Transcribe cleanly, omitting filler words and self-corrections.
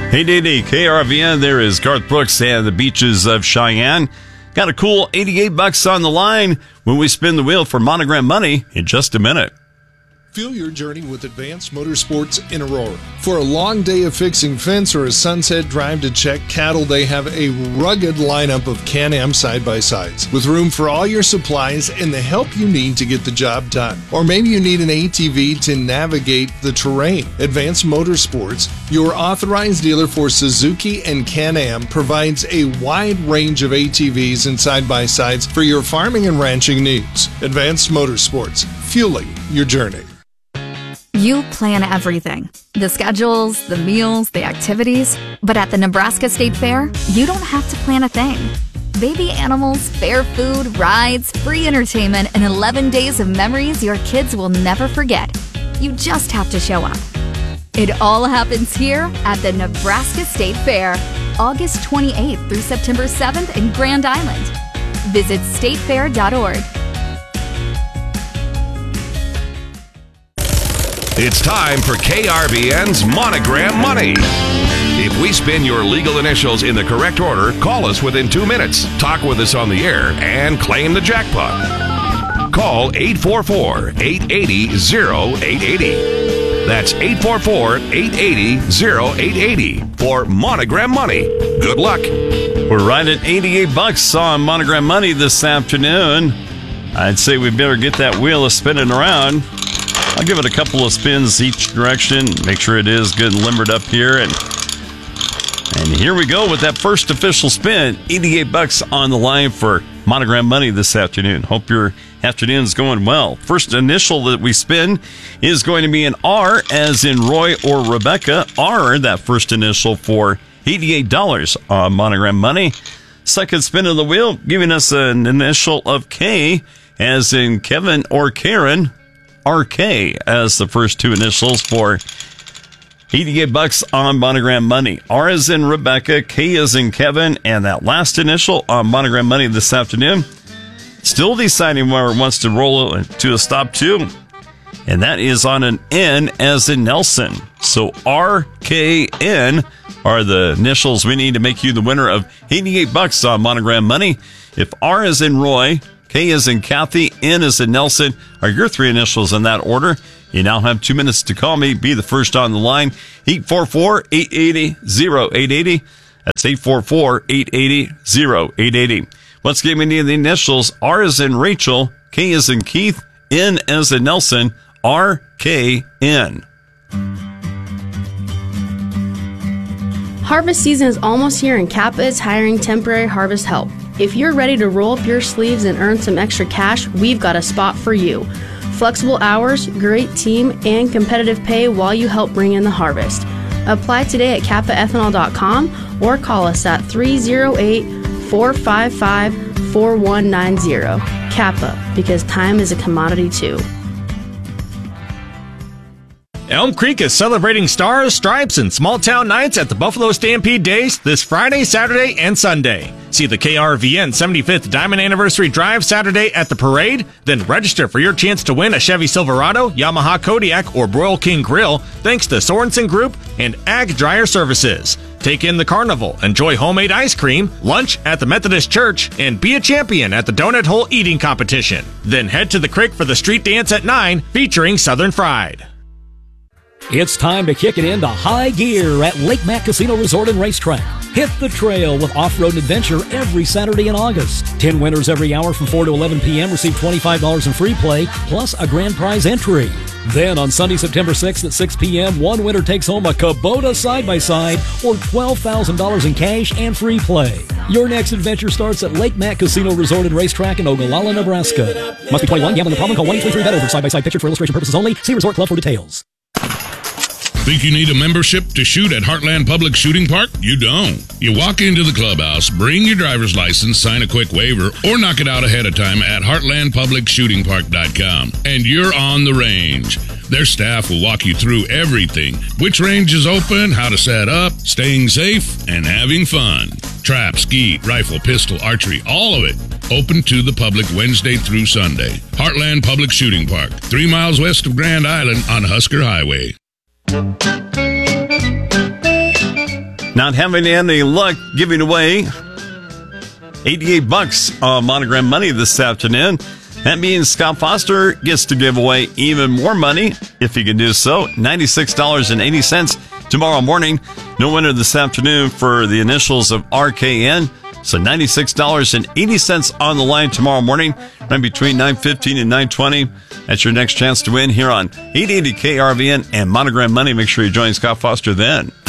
880 KRVN, there is Garth Brooks and the Beaches of Cheyenne. Got a cool $88 on the line when we spin the wheel for Monogram Money in just a minute. Fuel your journey with Advanced Motorsports in Aurora. For a long day of fixing fence or a sunset drive to check cattle, they have a rugged lineup of Can-Am side-by-sides with room for all your supplies and the help you need to get the job done. Or maybe you need an ATV to navigate the terrain. Advanced Motorsports, your authorized dealer for Suzuki and Can-Am, provides a wide range of ATVs and side-by-sides for your farming and ranching needs. Advanced Motorsports, fueling your journey. You plan everything, the schedules, the meals, the activities. But at the Nebraska State Fair, you don't have to plan a thing. Baby animals, fair food, rides, free entertainment, and 11 days of memories your kids will never forget. You just have to show up. It all happens here at the Nebraska State Fair, August 28th through September 7th in Grand Island. Visit statefair.org. It's time for KRVN's Monogram Money. If we spin your legal initials in the correct order, call us within 2 minutes, talk with us on the air, and claim the jackpot. Call 844-880-0880. That's 844-880-0880 for Monogram Money. Good luck. We're right at $88 on Monogram Money this afternoon. I'd say we better get that wheel spinning around. I'll give it a couple of spins each direction, make sure it is good and limbered up here. And here we go with that first official spin. $88 on the line for Monogram Money this afternoon. Hope your afternoon's going well. First initial that we spin is going to be an R, as in Roy or Rebecca. R, that first initial for $88 on Monogram Money. Second spin of the wheel, giving us an initial of K, as in Kevin or Karen. RK as the first two initials for $88 on Monogram Money. R is in Rebecca, K is in Kevin, and that last initial on Monogram Money this afternoon. Still deciding where it wants to roll to a stop to, and that is on an N as in Nelson. So RKN are the initials we need to make you the winner of $88 on Monogram Money. If R is in Roy, K is in Kathy, N is in Nelson are your three initials in that order. You now have 2 minutes to call me. Be the first on the line. 844-880-0880. That's 844-880-0880. Once again, we need the initials. R is in Rachel, K is in Keith, N as in Nelson, RKN. Harvest season is almost here and Kappa is hiring temporary harvest help. If you're ready to roll up your sleeves and earn some extra cash, we've got a spot for you. Flexible hours, great team, and competitive pay while you help bring in the harvest. Apply today at kappaethanol.com or call us at 308-455-4190. Kappa, because time is a commodity too. Elm Creek is celebrating stars, stripes, and small town nights at the Buffalo Stampede Days this Friday, Saturday, and Sunday. See the KRVN 75th Diamond Anniversary Drive Saturday at the parade, then register for your chance to win a Chevy Silverado, Yamaha Kodiak, or Broil King Grill thanks to Sorensen Group and Ag Dryer Services. Take in the carnival, enjoy homemade ice cream, lunch at the Methodist Church, and be a champion at the Donut Hole Eating Competition. Then head to the creek for the street dance at 9 featuring Southern Fried. It's time to kick it into high gear at Lake Mac Casino Resort and Racetrack. Hit the trail with off-road and adventure every Saturday in August. 10 winners every hour from 4 to 11 p.m. receive $25 in free play, plus a grand prize entry. Then on Sunday, September 6th at 6 p.m., one winner takes home a Kubota side-by-side or $12,000 in cash and free play. Your next adventure starts at Lake Mac Casino Resort and Racetrack in Ogallala, Nebraska. Must be 21. Gambling problem. Call 1-833-BET-OVER. Side-by-side pictured for illustration purposes only. See Resort Club for details. Think you need a membership to shoot at Heartland Public Shooting Park? You don't. You walk into the clubhouse, bring your driver's license, sign a quick waiver, or knock it out ahead of time at heartlandpublicshootingpark.com, and you're on the range. Their staff will walk you through everything. Which range is open, how to set up, staying safe, and having fun. Trap, ski, rifle, pistol, archery, all of it. Open to the public Wednesday through Sunday. Heartland Public Shooting Park, 3 miles west of Grand Island on Husker Highway. Not having any luck giving away $88 on Monogram Money this afternoon. That means Scott Foster gets to give away even more money, if he can do so, $96.80 tomorrow morning. No winner this afternoon for the initials of RKN. So $96.80 on the line tomorrow morning, right between 9:15 and 9:20. That's your next chance to win here on 880 KRVN and Monogram Money. Make sure you join Scott Foster then.